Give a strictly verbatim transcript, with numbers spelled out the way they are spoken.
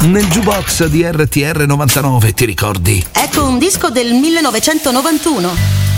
Nel jukebox di R T R novantanove, ti ricordi? Ecco un disco del millenovecentonovantuno.